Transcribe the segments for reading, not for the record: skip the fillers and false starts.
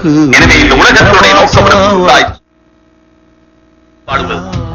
எனவே இந்த உலகத்தினுடைய நோக்கம் பாடுவது.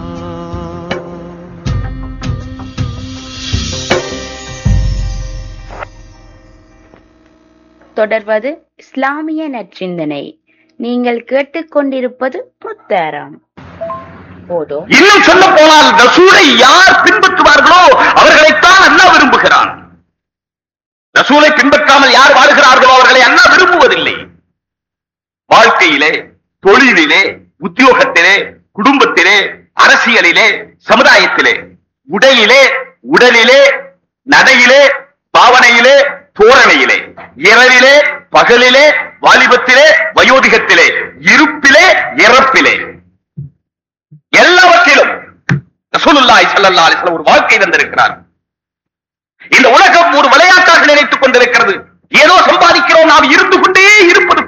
தொடர்வது இஸ்லாமிய நற்சிந்தனை. நீங்கள் கேட்டுக்கொண்டிருப்பது முத்தாராம். இன்னும் சொல்ல போனால் ரசூலை யார் பின்பற்றுவார்களோ அவர்களைத்தான் அல்லாஹ் விரும்புகிறான். ரசூலை பின்பற்றாமல் யார் வாழ்கிறார்களோ அவர்களை அல்லாஹ் விரும்புவதில்லை. வாழ்க்கையிலே, தொழிலிலே, உத்தியோகத்திலே, குடும்பத்திலே, அரசியலிலே, சமுதாயத்திலே, உடையிலே, உடலிலே, நடையிலே, பாவனையிலே, தோரணையிலே, இரவிலே, பகலிலே, வாலிபத்திலே, வயோதிகத்திலே, இருப்பிலே, இறப்பிலே, எல்லாவற்றிலும் ரசூலுல்லாஹி ஸல்லல்லாஹு அலைஹி வஸல்லம் ஒரு வாழ்க்கை தந்திருக்கிறார். இந்த உலகம் ஒரு விளையாட்டாக நினைத்துக் கொண்டிருக்கிறது. ஏதோ சம்பாதிக்கிறோம், நாம் இருந்து கொண்டே இருப்பது,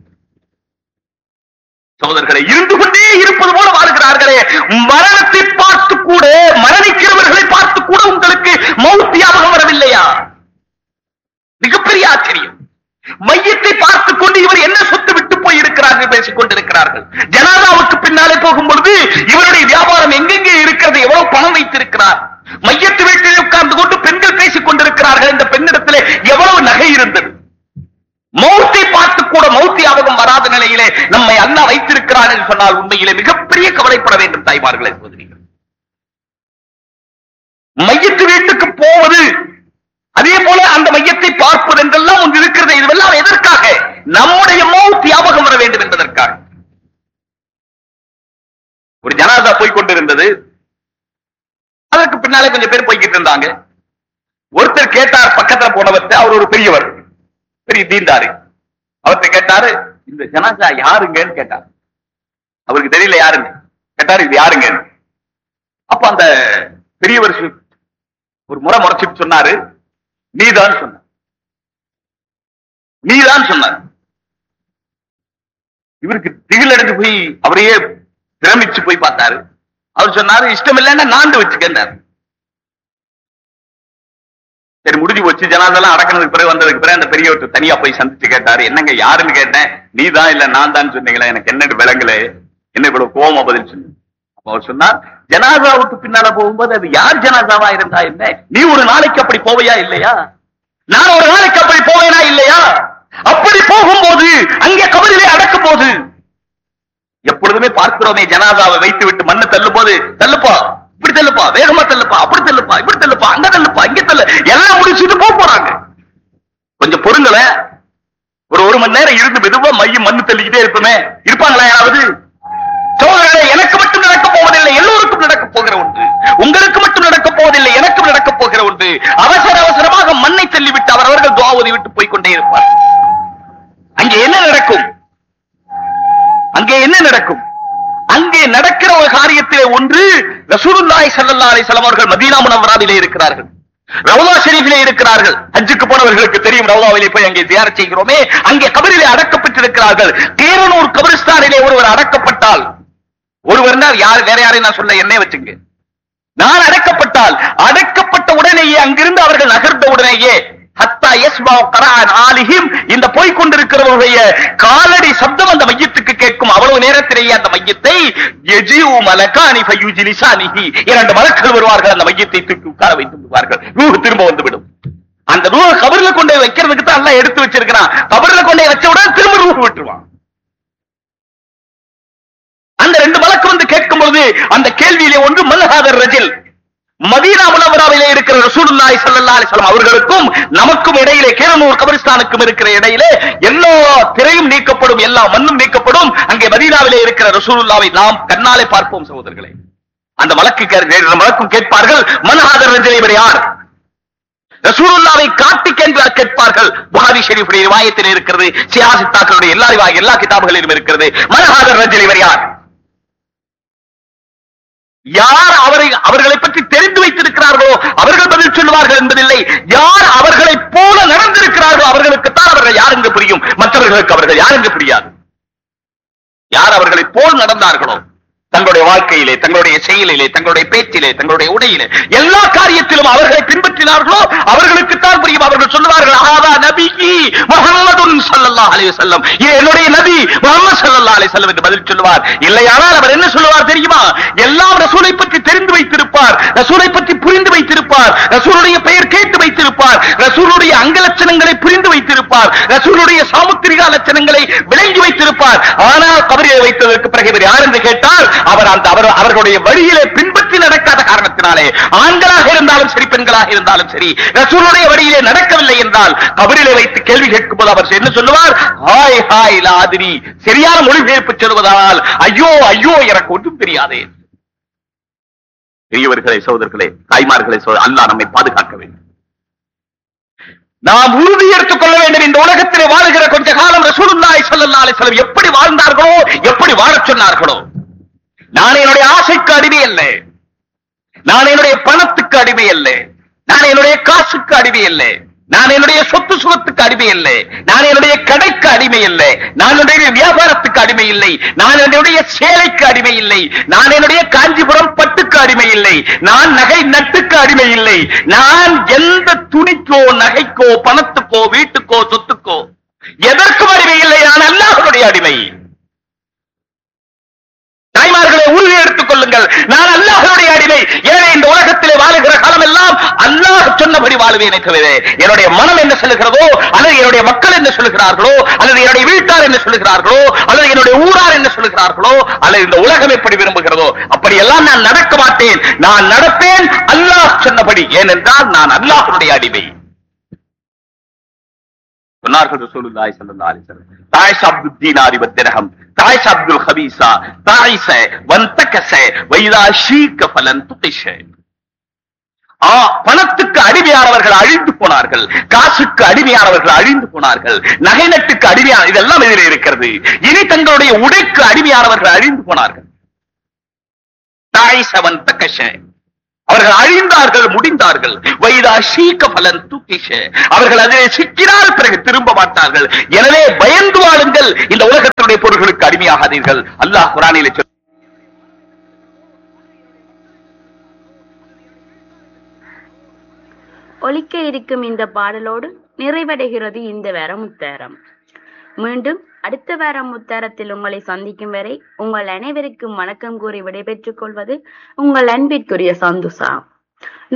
சகோதரர்களை, இருந்து கொண்டே இருப்பது போல வாழ்கிறார்களே. மரணத்தை பார்த்து கூட, மரணிக்கிறவர்களை பார்த்து கூட உங்களுக்கு மௌத் ஞாபகம் வரவில்லையா? மிகப்பெரிய ஆச்சரியம். மையத்தை பார்த்துக் கொண்டு இவர் என்ன சொத்து விட்டு போய் இருக்கிறார்கள் பேசிக் கொண்டிருக்கிறார்கள். ஜனாதாவுக்கு பின்னாலே போகும்பொழுது இவருடைய வியாபாரம் எங்கெங்கே இருக்கிறது, எவ்வளவு பணம் வைத்திருக்கிறார். மையத்து வீட்டில் உட்கார்ந்து கொண்டு பெண்கள் பேசிக் கொண்டிருக்கிறார்கள். இந்த பெண்ணிடத்திலே எவ்வளவு நகை இருந்தது. மௌத்தை பார்த்து கூட மௌத் ஞாபகம் வராத நிலையிலே நம்மை அல்லாஹ் வைத்திருக்கிறார் என்று சொன்னால் உண்மையிலே மிகப்பெரிய கவலைப்பட வேண்டும் தாய்மார்களே, சகோதரிகள். மையத்து வீட்டுக்கு போவது, அதே போல அந்த மையத்தை பார்ப்பது என்றெல்லாம் ஒன்று இருக்கிறது. இதுவெல்லாம் எதற்காக? நம்முடைய மௌத் ஞாபகம் வர வேண்டும் என்பதற்காக. ஒரு ஜனாதா போய் கொண்டிருந்தது. அதற்கு பின்னாலே கொஞ்சம் பேர் போய்கிட்டு இருந்தாங்க. ஒருத்தர் கேட்டார், பக்கத்துல போனவர்கிட்ட, அவர் ஒரு பெரியவர், பெரிய தீண்டாரு. அவர்கிட்ட கேட்டாரு, இந்த ஜனாதா யாருங்கன்னு கேட்டார். அவருக்கு தெரியல யாருங்க. கேட்டாரு, இது யாருங்க. அப்ப அந்த பெரியவர் ஒரு முறை முறைச்சிட்டு சொன்னாரு, நீதான் சொன்ன, நீதான் சொன்னார். இவருக்கு திகில் அடைஞ்சு போய் அவரையே பிரமிச்சு போய் பார்த்தாரு. அவர் சொன்னாரு, இஷ்டம் இல்லைன்னா நாண்டு வச்சுக்கிட்டார். சரி, முடிஞ்சு போச்சு. ஜனாதெல்லாம் அடக்கினதுக்கு பிறகு வந்ததுக்கு பிறகு அந்த பெரியவர்கிட்ட தனியா போய் சந்திச்சு கேட்டாரு, என்னங்க யாருன்னு கேட்டேன். நீதான் இல்ல நான் தான் சொன்னீங்களா, எனக்கு என்னன்னு விளங்கல, என்ன இவ்வளவு கோவமா பதில் சொன்ன. அப்ப அவர் சொன்னார், ஜனாதாவுக்கு பின்னால போகும்போது அது யார் ஜனாதாவா இருந்தா என்ன, நீ ஒரு நாளைக்கு அப்படி போவையா இல்லையா, நான் ஒரு நாளைக்கு அப்படி போவேனா இல்லையா, அப்படி போகும்போது அங்கே கபரிலே அடக்கும் போது எப்பொழுதுமே பார்க்கிறோமே, ஜனாதாவை வைத்து விட்டு மண்ணு தள்ளும் போது, தள்ளுப்பா இப்படி தள்ளுப்பா, வேகமா தள்ளுப்பா, அப்படி தள்ளுப்பா, இப்படி தள்ளுப்பா, அங்க தள்ளுப்பா, இங்க தள்ளு, எல்லாம் முடிச்சுட்டு போறாங்க. கொஞ்சம் பொறுங்கள, ஒரு மணி நேரம் இருந்து மெதுவா மையம் மண்ணு தள்ளிக்கிட்டே இருப்போமே, இருப்பாங்களா யாராவது? சோதரர்களே, எனக்கு மட்டும் நடக்க போவதில்லை, எல்லோருக்கும் நடக்க போகிற ஒன்று. உங்களுக்கு மட்டும் நடக்க போவதில்லை, எனக்கும் நடக்க போகிற ஒன்று. அவசர அவசரமாக மண்ணை தள்ளிவிட்டு அவர்கள் துஆ ஓதி விட்டு போய்கொண்டே இருப்பார். அங்கே என்ன நடக்கும்? அங்கே என்ன நடக்கும்? அங்கே நடக்கிற ஒரு காரியத்திலே ஒன்று, ரசூலுல்லாஹி ஸல்லல்லாஹு அலைஹி வஸல்லம் அவர்கள் மதீனா முனவ்வராவிலே இருக்கிறார்கள், ரவுலா ஷரீஃபிலே இருக்கிறார்கள். ஹஜ்ஜுக்கு போனவர்களுக்கு தெரியும், ரவுலாவிலே போய் அங்கே தியாரத் செய்கிறோமே, அங்கே கபரிலே அடக்கப்பட்டிருக்கிறார்கள். கீரனூர் கபரிஸ்தானிலே ஒருவர் அடக்கப்பட்டால், ஒருவர் யார், வேற யாரையும் நான் சொல்ல, என்னை வச்சுங்க, நான் அடக்கப்பட்டால், அடக்கப்பட்ட உடனேயே அங்கிருந்து அவர்கள் நகர்ந்த உடனேயே ஹத்தா யஸ்மாஉ கராஅன் ஆலிஹிம், இந்த போய்கொண்டிருக்கிறவருடைய காலடி சப்தம் அந்த மையத்துக்கு கேட்கும். அவ்வளவு நேரத்திலேயே அந்த மையத்தை யஜிஉ மலகானி ஃபயுஜ்லிசானிஹி, இரண்டு மலக்குகள் வருவார்கள், அந்த மையத்தை தூக்கி உட்கார வைத்து விடுவார்கள். ரூஹ் திரும்ப வந்துவிடும். அந்த ரூஹ் கபர்ல கொண்டே வைக்கிறதுக்கு தான் அல்லாஹ் எடுத்து வச்சிருக்கிறான். கபர்ல கொண்டே வச்ச உடனே திரும்ப ரூஹ் விட்டுருவான். அந்த ரெண்டு மலக்கு வந்து கேட்கும் பொழுது அந்த கேள்வியிலே ஒன்று, மல்ஹாதர் ரஜில், மதீனா முனவ்வராவிலே இருக்கிற ரசூலுல்லாஹி ஸல்லல்லாஹு அலைஹி வஸல்லம் அவர்களுக்கும் நமக்கும் இடையிலே, கீரனூர் கபரிஸ்தானுக்கும் இருக்கிற இடையிலே எல்லா திரையும் நீக்கப்படும், எல்லா மண்ணும் நீக்கப்படும். அங்கே மதீனாவிலே இருக்கிற ரசூலுல்லாஹை நாம் கண்ணாலே பார்ப்போம். சகோதரர்களே, அந்த மலக்கும் கேட்பார்கள், மல்ஹாதர் ரஜில், இவர் யார்? ரசூலுல்லாஹை காட்டி கேட்பார்கள். புகாரி ஷரீஃபுடைய ரிவாயத்தில் இருக்கிறது, சியாசித்தாக்களுடைய எல்லா கிதாபுகளிலும் இருக்கிறது. மல்ஹாதர் ரஜில், இவர் யார்? யார் அவர்களை பற்றி தெரிந்து வைத்திருக்கிறார்களோ அவர்கள் பதில் சொல்லுவார்கள் என்பதில்லை. யார் அவர்களை போல நடந்திருக்கிறார்களோ அவர்களுக்குத்தான் அவர்கள் யார் என்று புரியும், மற்றவர்களுக்கு அவர்கள் யார் என்று புரியாது. யார் அவர்களை போல் நடந்தார்களோ, தங்களுடைய வாழ்க்கையிலே, தங்களுடைய செயலிலே, தங்களுடைய பேச்சிலே, தங்களுடைய உடையிலே, எல்லா காரியத்திலும் அவர்களை பின்பற்றினார்களோ அவர்களுக்குத்தான் புரியும். அவர்கள் சொல்லுவார்கள், ஆதா நபிகி முஹம்மதுன் ஸல்லல்லாஹு அலைஹி வஸல்லம், இது என்னுடைய நபி முஹம்மது ஸல்லல்லாஹு அலைஹி வஸல்லம் என்று பதில் சொல்லுவார். இல்லையானால் அவர் என்ன சொல்லுவார் தெரியுமா? எல்லாம் ரசூலை பற்றி தெரிந்து வைத்திருப்பார், ரசூலை பற்றி புரிந்து வைத்திருப்பார், ரசூலுடைய பெயர் கேட்டு வைத்திருப்பார், ரசூலுடைய அங்கலட்சணங்களை புரிந்து வைத்திருப்பார், ரசூலுடைய சாமுத்திரிகா லட்சணங்களை விளங்கி வைத்திருப்பார். ஆனால் கபரிலே வைத்ததற்கு பிறகு இவர் யார் என்று கேட்டால் அவர்களுடைய வழியிலே பின்பற்றி நடக்காத காரணத்தினாலே, ஆண்களாக இருந்தாலும் சரி பெண்களாக இருந்தாலும் சரி, ரசூலுடைய வழியிலே நடக்கவில்லை என்றால் கபரிலே வைத்து கேள்வி கேட்கும் போது அவர் என்ன சொல்லுவார்? ஹாய் ஹாய் லாதிரி, சரியான மொழிபெயர்ப்பு சொல்வதால் ஐயோ ஐயோ எனக்கு ஒன்றும் தெரியாதே. பெரியவர்களே, சகோதரர்களே, தாய்மார்களே, அல்லாஹ் நம்மை பாதுகாக்க வேண்டும். நாம் உறுதி எடுத்துக் கொள்ள வேண்டும். இந்த உலகத்திலே வாழுகிற கொஞ்ச காலம் ரசூலுல்லாஹி ஸல்லல்லாஹு அலைஹி வஸல்லம் எப்படி வாழ்ந்தார்களோ, எப்படி வாழச் சொன்னார்களோ. நான் என்னுடைய ஆசைக்கு அடிமை அல்ல, நான் என்னுடைய பணத்துக்கு அடிமை அல்ல, நான் என்னுடைய காசுக்கு அடிமை அல்ல, நான் என்னுடைய சொத்து சுகத்துக்கு அடிமை இல்லை, நான் என்னுடைய கடைக்கு அடிமை இல்லை, நான் என்னுடைய வியாபாரத்துக்கு அடிமை இல்லை, நான் என்னுடைய சேலைக்கு அடிமை இல்லை, நான் என்னுடைய காஞ்சிபுரம் பட்டுக்கு அடிமை இல்லை, நான் நகை நட்டுக்கு அடிமை இல்லை, நான் எந்த துணிக்கோ நகைக்கோ பணத்துக்கோ வீட்டுக்கோ சொத்துக்கோ எதற்கும் அடிமை இல்லை. நான் அல்லாஹ்வுடைய அடிமை. தாய்மார்களை உறுதி எடுத்துக் கொள்ளுங்கள், நான் அல்லாஹ்வுடைய அடிமை. ஏனே இந்த உலகத்திலே வாழுகிற காலம் எல்லாம் அல்லாஹ் சொன்னபடி வாழுவேனே தவிர என்னுடைய மனம் என்ன சொல்லுகிறதோ, அல்லது என்னுடைய மக்கள் என்ன சொல்லுகிறார்களோ, அல்லது என்னுடைய வீட்டார் என்ன சொல்லுகிறார்களோ, அல்லது என்னுடைய ஊரார் என்ன சொல்லுகிறார்களோ, அல்லது இந்த உலகம் எப்படி விரும்புகிறதோ அப்படியெல்லாம் நான் நடக்க மாட்டேன். நான் நடப்பேன் அல்லாஹ் சொன்னபடி. ஏனென்றால் நான் அல்லாஹ்வுடைய அடிமை. சொன்னார்கள் ரசூலுல்லாஹி ஸல்லல்லாஹு அலைஹி வஸல்லம், தாயிஷ் அப்துல் தீனாரி வத்திரஹம், தாயிஷ் அப்துல் ஹபீஸா, தாயிஷ வந்தகஸ வைதா ஷீக ஃபலன் துகிஷ. பணத்துக்கு அடிமையானவர்கள் அழிந்து போனார்கள், காசுக்கு அடிமையானவர்கள் அழிந்து போனார்கள், நகை நட்டுக்கு அடிமையான, இதெல்லாம் இதில் இருக்கிறது. இனி தங்களுடைய உடைக்கு அடிமையானவர்கள் அழிந்து போனார்கள். தாயிஷ வந்தகஸ, அவர்கள் அழிந்தார்கள், முடிந்தார்கள். வைதா ஷீக ஃபலன் துகிஷ, அவர்கள் அதிலே சிக்கினால் பிறகு திரும்ப மாட்டார்கள். எனவே பயந்து வாழுங்கள், இந்த உலகத்தினுடைய பொருள்களுக்கு அடிமையாகாதீர்கள். அல்லாஹ் குர்ஆனிலே சொல்கிறார். ஒலிக்க இருக்கும் இந்த பாடலோடு நிறைவடைகிறது இந்த வார முத்தாரம். மீண்டும் அடுத்த வார முத்தாரத்தில் உங்களை சந்திக்கும் வரை உங்கள் அனைவருக்கும் வணக்கம் கூறி விடைபெற்றுக் கொள்வது உங்கள் அன்பிற்குரிய சந்துசா.